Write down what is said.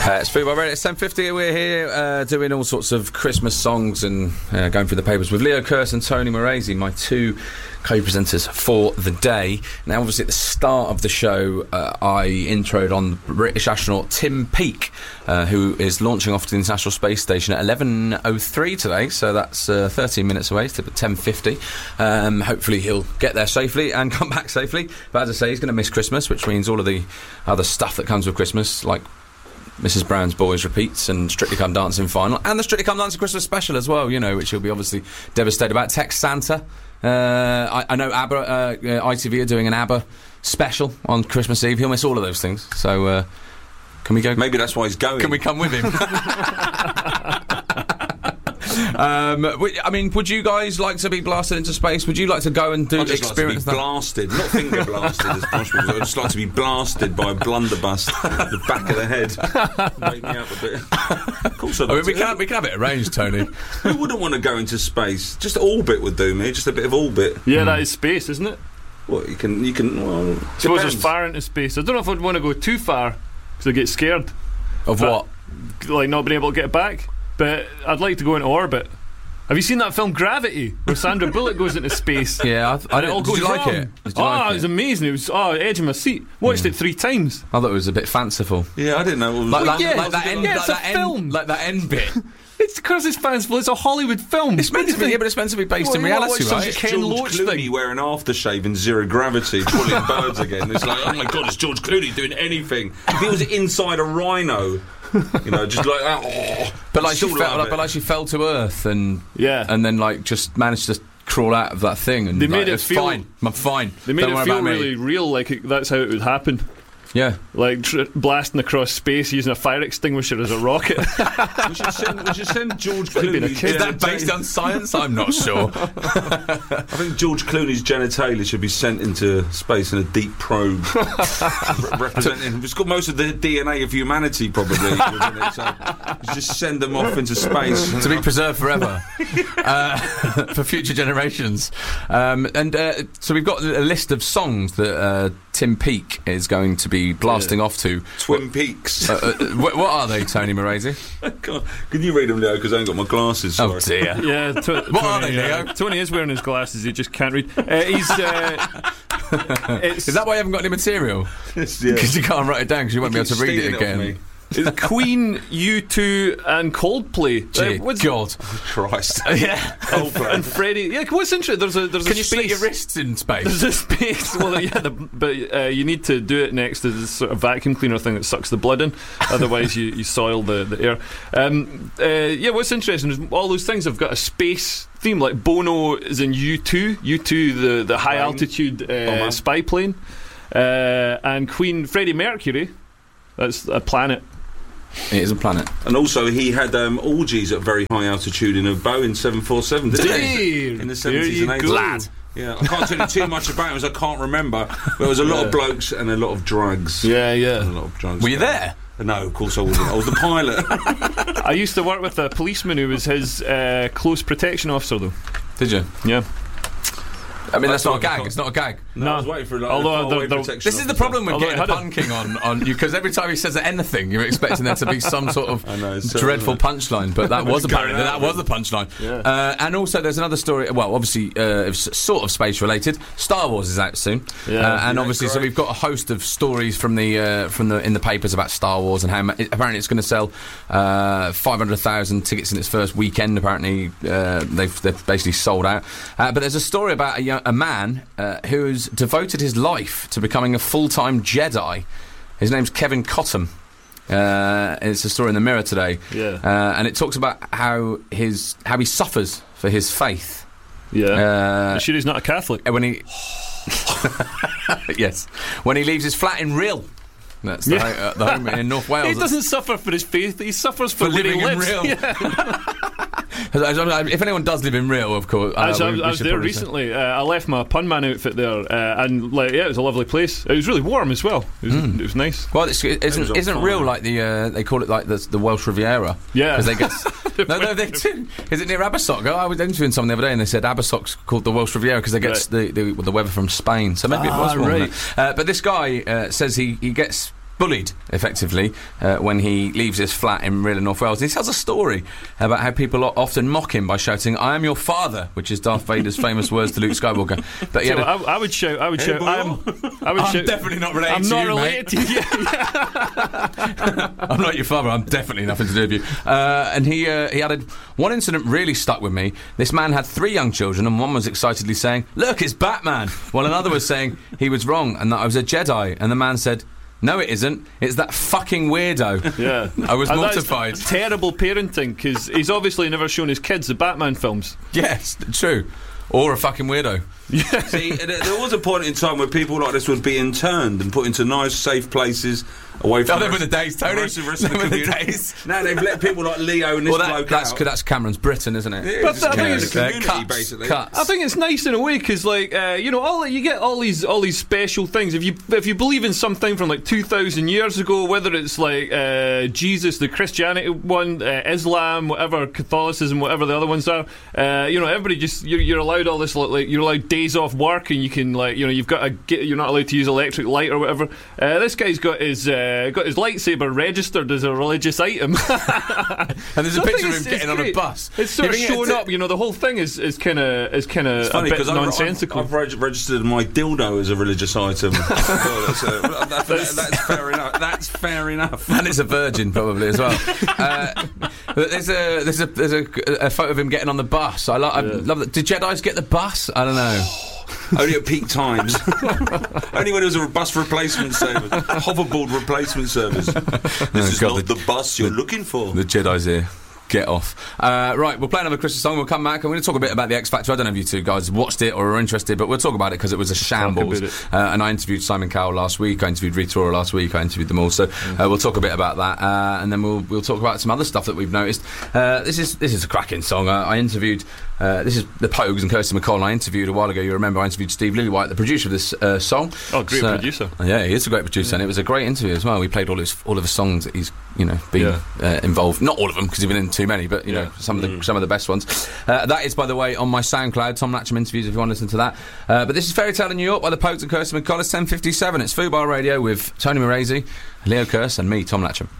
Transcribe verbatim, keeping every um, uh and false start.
Uh, it's Football Radio. It's ten fifty. We're here uh, doing all sorts of Christmas songs and uh, going through the papers with Leo Kearse and Tony Moresi, my two co-presenters for the day. Now, obviously, at the start of the show, uh, I introed on British astronaut Tim Peake, uh, who is launching off to the International Space Station at eleven oh three today, so that's uh, thirteen minutes away, it's at ten fifty. Um, hopefully he'll get there safely and come back safely. But as I say, he's going to miss Christmas, which means all of the other stuff that comes with Christmas, like Missus Brown's Boys repeats and Strictly Come Dancing final, and the Strictly Come Dancing Christmas special as well, you know, which he'll be obviously devastated about. Text Santa. Uh, I, I know ABBA, uh, I T V are doing an ABBA special on Christmas Eve. He'll miss all of those things. So, uh, can we go? Maybe that's why he's going. Can we come with him? um, I mean, would you guys like to be blasted into space? Would you like to go and do I'd just experience like to be that? blasted, not finger blasted as possible. I'd just like to be blasted by a blunderbuss at the back of the head. Wake me up a bit. Of course I'd I like mean, we to. can we can have it arranged, Tony. Who wouldn't want to go into space? Just orbit would do me. Just a bit of orbit. Yeah, mm. that is space, isn't it? What you can you can. Well, I suppose depends. there's far into space. I don't know if I'd want to go too far because I get scared Of but, what? like not being able to get back. But I'd like to go into orbit. Have you seen that film Gravity, where Sandra Bullock goes into space? Yeah, I, I and it all did goes you like wrong? it? Did you oh, like it was it? amazing. It was oh, edge of my seat. Watched Yeah. it three times. I thought it was a bit fanciful. Yeah, I didn't know. What was Like, like, yeah, like that end, yeah, like it's a that film. end, like that end bit. It's because it's fanciful. It's a Hollywood film. It's meant to be, yeah, but it's meant to be based Well, in you wanna reality, watch some right? Ken George Loach Clooney thing. wearing aftershave in Zero Gravity, pulling birds again. It's like, oh my god, it's George Clooney doing anything. If he was inside a rhino, you know, just like that. Oh, But like she still fell, love like, it. but like she fell to earth and Yeah. and then like just managed to crawl out of that thing and They like, made it it's feel- fine. I'm fine. They made Don't it worry feel about me. really real, like it, that's how it would happen. Yeah. Like tr- blasting across space using a fire extinguisher as a rocket. we, should send, we should send George Like being a Clooney's kid. Is that based on science? I'm not sure. I think George Clooney's genitalia should be sent into space in a deep probe, re- representing. It's got most of the D N A of humanity probably within it. So you just send them off into space To be preserved forever uh, for future generations. Um, and uh, so we've got a list of songs that uh, Tim Peake is going to be blasting Yeah. off to. Twin Peaks. Uh, uh, wh- what are they, Tony Moresi? God, can you read them, Leo? Because I ain't got my glasses. Oh Sorry. dear. Yeah, t- Tony, What are they, uh, Leo? Tony is wearing his glasses. He just can't read. Uh, he's. Uh, it's Is that why you haven't got any material? Yes, yeah. Because you can't write it down because you won't be able to Keep read it stealing off again. me. it's Queen, U two, and Coldplay. Dear Uh, what's- God. Christ. Yeah. Coldplay. And Freddie. Yeah, what's interesting? There's a there's Can a you space. split your wrists in space? There's a space. Well, yeah, the, but uh, you need to do it next to this sort of vacuum cleaner thing that sucks the blood in. Otherwise, you, you soil the, the air. Um, uh, yeah, what's interesting is all those things have got a space theme. Like Bono is in U two, U two, the the high Plane. altitude uh, Bomber. spy plane, uh, and Queen Freddie Mercury. That's a planet. It is a planet. And also, he had um, orgies at very high altitude in a Boeing seven forty-seven, didn't he? Dear, In the there seventies you and eighties. go. Lad. Yeah, I can't tell you too much about him as I can't remember. But there was a lot Yeah. of blokes and a lot of drugs. Yeah, A yeah. lot of drugs. Were you there? No, of course I wasn't. I was the pilot. I used to work with a policeman who was his uh, close protection officer, though. Did you? Yeah. I mean, that's I not a thought- gag. It's not a gag. No, No. I was waiting for like, Although a far the- away the- protection This is the officer. problem with Although getting it a had a- punking on, on you, because every time he says anything, you're expecting there to be some sort of I know, it's terrible, dreadful isn't punchline, but that was It's going apparently out that was the punchline. Yeah. Uh, and also, there's another story. Well, obviously, uh, it's sort of space related. Star Wars is out soon, Yeah. uh, and Yeah, obviously, so great. we've got a host of stories from the uh, from the in the papers about Star Wars and how ma- it, apparently it's going to sell uh, five hundred thousand tickets in its first weekend. Apparently, uh, they've they've basically sold out. Uh, but there's a story about a, young, a man uh, who's devoted his life to becoming a full-time Jedi. His name's Kevin Cottam. Uh, it's a story in the Mirror today, Yeah. uh, and it talks about how his how he suffers for his faith. Yeah. Uh, You sure he's not a Catholic? when he yes, when he leaves his flat in Rhyl. That's the, Yeah. ho- uh, the home in North Wales. He doesn't suffer for his faith, he suffers for, For where he living in lives. Rhyl. Yeah. If anyone does live in Rhyl, of course. Uh, I was, I we- was, we I was should there probably say- recently. Uh, I left my Punman outfit there, uh, and like, yeah, it was a lovely place. It was really warm as well. It was, Mm. it was nice. Well, it's, it was isn't on isn't fire. Rhyl like the uh, they call it like the, the Welsh Riviera? Yeah. because they get no no they do. Is it near Abersock? I was interviewing someone the other day and they said Abersock's called the Welsh Riviera because they get Right. the, the the weather from Spain. So maybe Ah, it was wrong. right. wasn't it? Uh, but this guy uh, says he he gets bullied, effectively, uh, when he leaves his flat in Rhyl, North Wales. And he tells a story about how people o- often mock him by shouting, "I am your father," which is Darth Vader's famous words to Luke Skywalker. But he So had a- I, I would shout. I would Hey, shout. boy. I'm, I would I'm shout. definitely not related I'm to not you, related to you. I'm not your father. I'm definitely nothing to do with you. Uh, and he uh, he added, one incident really stuck with me. This man had three young children, and one was excitedly saying, "Look, it's Batman," while another was saying he was wrong and that I was a Jedi. And the man said, "No, it isn't. It's that fucking weirdo." Yeah, I was And that's mortified. Terrible parenting, because he's obviously never shown his kids the Batman films. Yes, true. Or a fucking weirdo. See, there, there was a point in time where people like this would be interned and put into nice, safe places away from Oh, them the were the days, Tony. rest of the, rest of the Them were the community. days. Now they've let people like Leo and this Well, that, bloke that's, out. that's Cameron's Britain, isn't it? Yeah, But it's that- I just think the it's- community, cuts, basically. cuts. I think it's nice in a way, because, like, uh, you know, all you get all these all these special things. If you if you believe in something from like two thousand years ago, whether it's like uh, Jesus, the Christianity one, uh, Islam, whatever, Catholicism, whatever the other ones are, uh, you know, everybody just you're, you're allowed all this, like you're allowed days off work, and you can, like, you know, you've got a get, you're not allowed to use electric light or whatever. Uh, this guy's got his uh, got his lightsaber registered as a religious item. And there's a So I picture think of him it's- getting it's on a great. bus. It's sort You of think showing it's- up, you know. The whole thing is is kind of is kind of It's a funny bit because I've, I've, nonsensical. I've reg- registered my dildo as a religious item. Well, that's, uh, that- that- that's fair enough. That's fair enough. And it's a virgin, probably, as well. Uh, but there's a there's a there's a, a photo of him getting on the bus. I, lo- I Yeah. love that. Did Jedis get the bus? I don't know. Only at peak times. Only when it was a bus replacement service, hoverboard replacement service. This is God, not the- the, bus you're looking for. The Jedi's here. Get off. Uh, right, we'll play another Christmas song. We'll come back and we're going to talk a bit about the X Factor. I don't know if you two guys watched it or are interested, but we'll talk about it because it was a shambles. about it. Uh, and I interviewed Simon Cowell last week. I interviewed Rita Ora last week. I interviewed them all. So uh, we'll talk a bit about that, uh, and then we'll we'll talk about some other stuff that we've noticed. Uh, this is this is a cracking song. Uh, I interviewed. Uh, this is the Pogues and Kirsty MacColl. I interviewed a while ago. You remember I interviewed Steve Lillywhite, the producer of this uh, song. Oh, great So- producer. Yeah, he is a great producer, and it was a great interview as well. We played all his all of his songs that he's you know been Yeah. uh, involved. Not all of them because he's been in too many, but you Yeah. know some of the some of the best ones. Uh, that is, by the way, on my SoundCloud. Tom Latcham interviews if you want to listen to that. Uh, but this is Fairy Tale in New York by the Pogues and Kirsty MacColl. It's ten fifty-seven. It's Fubar Radio with Tony Moresi, Leo Kearse, and me, Tom Latcham.